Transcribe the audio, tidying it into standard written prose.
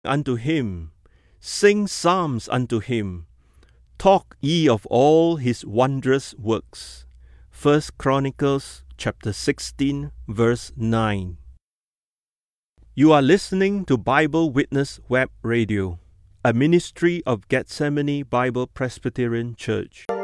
unto him, sing psalms unto him, talk ye of all his wondrous works. 1 Chronicles chapter 16, verse 9. You are listening to Bible Witness Web Radio, a ministry of Gethsemane Bible Presbyterian Church.